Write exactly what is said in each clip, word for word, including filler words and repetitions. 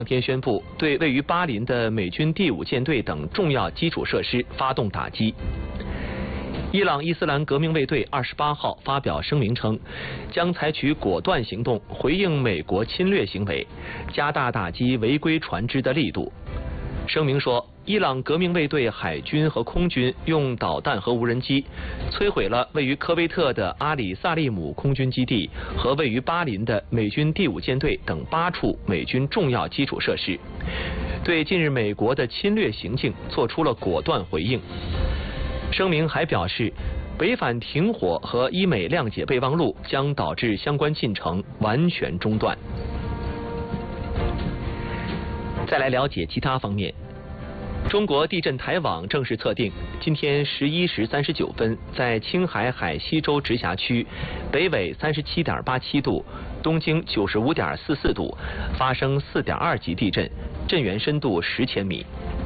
当天宣布对位于巴林的美军第五舰队等重要基础设施发动打击。伊朗伊斯兰革命卫队二十八号发表声明称，将采取果断行动回应美国侵略行为，加大打击违规船只的力度。声明说，伊朗革命卫队海军和空军用导弹和无人机摧毁了位于科威特的阿里萨利姆空军基地和位于巴林的美军第五舰队等八处美军重要基础设施，对近日美国的侵略行径做出了果断回应。声明还表示，违反停火和伊美谅解备忘录将导致相关进程完全中断。再来了解其他方面，中国地震台网正式测定，今天十一时三十九分，在青海海西州直辖区北纬三十七点八七度、东经九十五点四四度发生四点二级地震，震源深度十千米。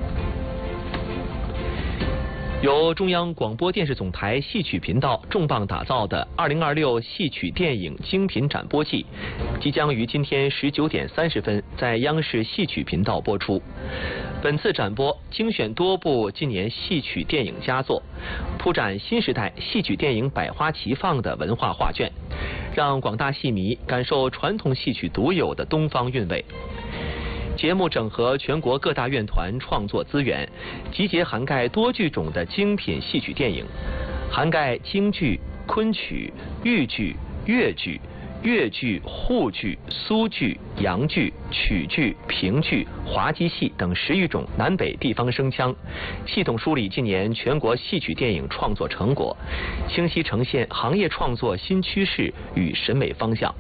由中央广播电视总台戏曲频道重磅打造的二零二六戏曲电影精品展播季，即将于今天十九点三十分在央视戏曲频道播出。本次展播精选多部近年戏曲电影佳作，铺展新时代戏曲电影百花齐放的文化画卷，让广大戏迷感受传统戏曲独有的东方韵味。节目整合全国各大院团创作资源，集结涵盖多剧种的精品戏曲电影，涵盖京剧、昆曲、豫剧、越剧、越剧、沪剧、苏剧、洋剧、曲剧、评剧、滑稽戏等十余种南北地方声腔，系统梳理近年全国戏曲电影创作成果，清晰呈现行业创作新趋势与审美方向。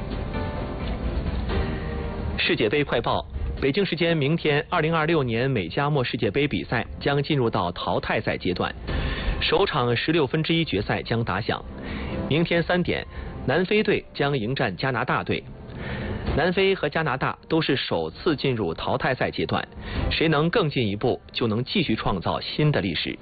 世界杯快报。北京时间明天，二零二六年美加墨世界杯比赛将进入到淘汰赛阶段，首场十六分之一决赛将打响。明天三点，南非队将迎战加拿大队。南非和加拿大都是首次进入淘汰赛阶段，谁能更进一步，就能继续创造新的历史。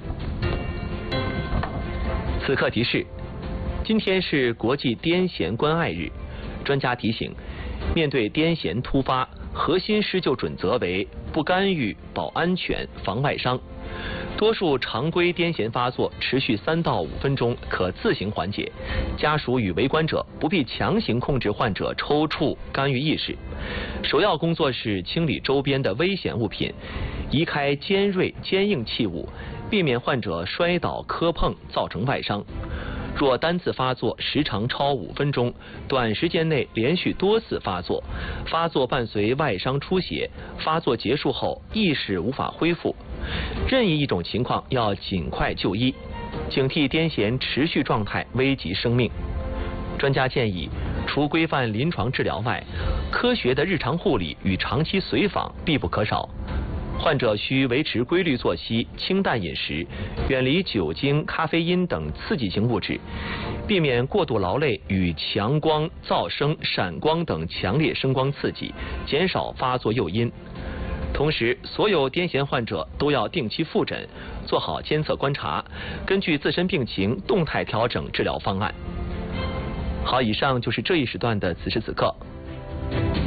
此刻提示：今天是国际癫痫关爱日，专家提醒，面对癫痫突发，核心施救准则为不干预、保安全、防外伤。多数常规癫痫发作持续三到五分钟，可自行缓解。家属与围观者不必强行控制患者抽搐、干预意识。首要工作是清理周边的危险物品，移开尖锐、坚硬器物，避免患者摔倒、磕碰造成外伤。若单次发作时长超五分钟，短时间内连续多次发作，发作伴随外伤出血，发作结束后意识无法恢复，任意一种情况要尽快就医，警惕癫痫持续状态危及生命。专家建议，除规范临床治疗外，科学的日常护理与长期随访必不可少。患者需维持规律作息、清淡饮食，远离酒精、咖啡因等刺激性物质，避免过度劳累与强光、噪声、闪光等强烈声光刺激，减少发作诱因。同时，所有癫痫患者都要定期复诊，做好监测观察，根据自身病情动态调整治疗方案。好，以上就是这一时段的此时此刻。